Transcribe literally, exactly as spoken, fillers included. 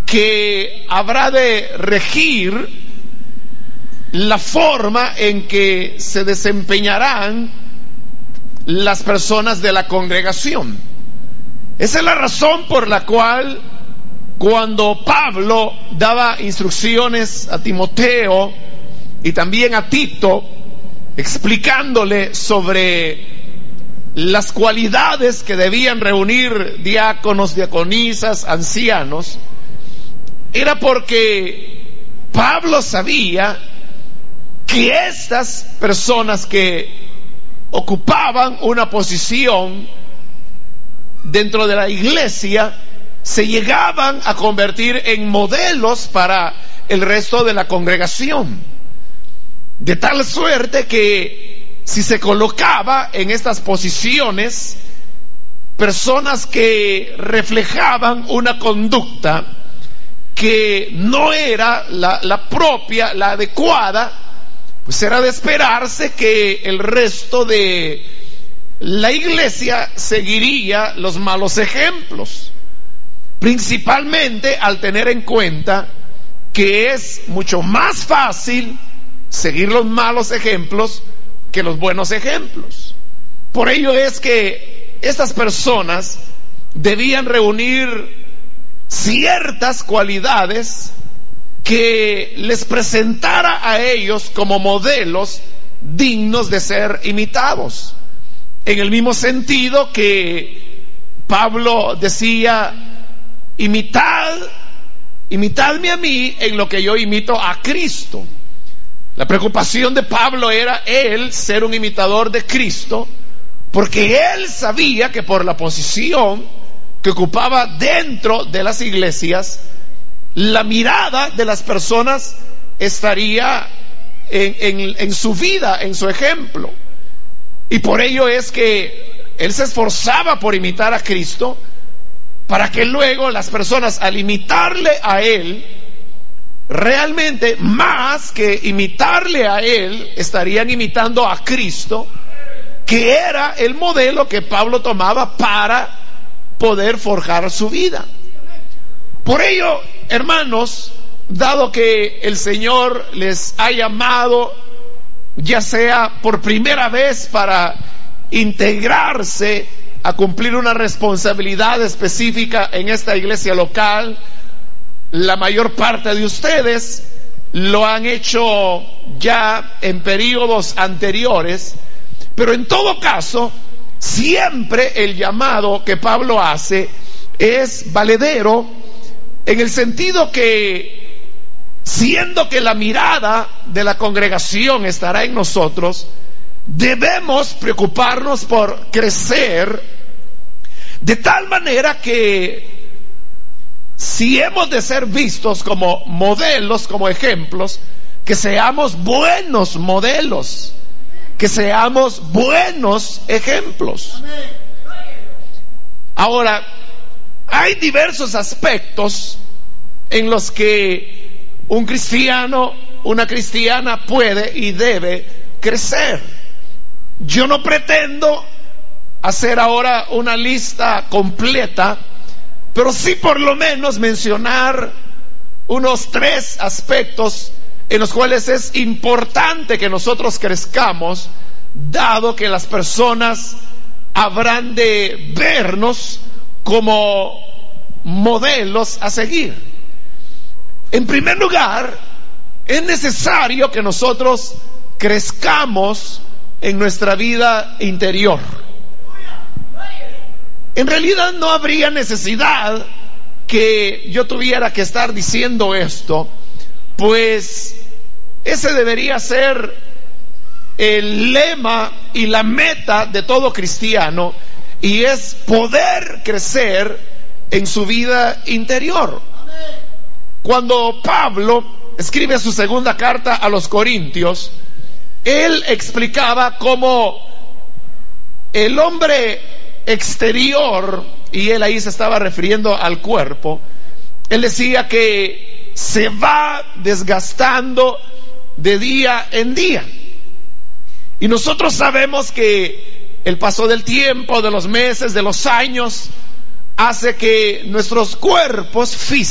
que habrá de regir la forma en que se desempeñarán las personas de la congregación. Esa es la razón por la cual cuando Pablo daba instrucciones a Timoteo y también a Tito, explicándole sobre las cualidades que debían reunir diáconos, diaconisas, ancianos, era porque Pablo sabía que estas personas que ocupaban una posición dentro de la iglesia se llegaban a convertir en modelos para el resto de la congregación, de tal suerte que si se colocaba en estas posiciones personas que reflejaban una conducta que no era la, la propia, la adecuada, pues era de esperarse que el resto de la iglesia seguiría los malos ejemplos, principalmente al tener en cuenta que es mucho más fácil seguir los malos ejemplos que los buenos ejemplos. Por ello es que estas personas debían reunir ciertas cualidades que les presentara a ellos como modelos dignos de ser imitados, en el mismo sentido que Pablo decía: imitad, imitadme a mí en lo que yo imito a Cristo. La preocupación de Pablo era él ser un imitador de Cristo, porque él sabía que por la posición que ocupaba dentro de las iglesias, la mirada de las personas estaría en, en, en su vida, en su ejemplo. Y por ello es que él se esforzaba por imitar a Cristo, para que luego las personas, al imitarle a él, realmente más que imitarle a él, estarían imitando a Cristo, que era el modelo que Pablo tomaba para poder forjar su vida. Por ello, hermanos, dado que el Señor les ha llamado, ya sea por primera vez para integrarse a cumplir una responsabilidad específica en esta iglesia local, la mayor parte de ustedes lo han hecho ya en periodos anteriores, pero en todo caso, siempre el llamado que Pablo hace es valedero, en el sentido que, siendo que la mirada de la congregación estará en nosotros, debemos preocuparnos por crecer de tal manera que, si hemos de ser vistos como modelos, como ejemplos, que seamos buenos modelos, que seamos buenos ejemplos. Ahora, hay diversos aspectos en los que un cristiano, una cristiana puede y debe crecer. Yo no pretendo hacer ahora una lista completa, pero sí por lo menos mencionar unos tres aspectos en los cuales es importante que nosotros crezcamos, dado que las personas habrán de vernos como modelos a seguir. En primer lugar, es necesario que nosotros crezcamos en nuestra vida interior. En realidad no habría necesidad que yo tuviera que estar diciendo esto, pues ese debería ser el lema y la meta de todo cristiano, y es poder crecer en su vida interior. Cuando Pablo escribe su segunda carta a los Corintios, él explicaba cómo el hombre exterior, y él ahí se estaba refiriendo al cuerpo, él decía que se va desgastando de día en día. Y nosotros sabemos que el paso del tiempo, de los meses, de los años, hace que nuestros cuerpos físicos